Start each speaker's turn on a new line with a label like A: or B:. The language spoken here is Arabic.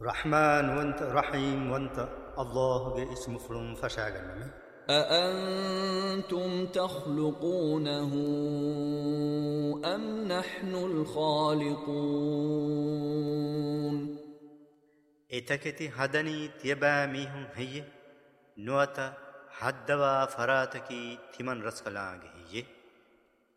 A: رحمن وانت رحيم وانت الله اسم فلوم فشاغنمي
B: أأنتم تخلقونه أم نحن الخالقون
A: إتكتي هدني تيباميهم هي نوتا حدوا فراتكي تمن رسكلاغي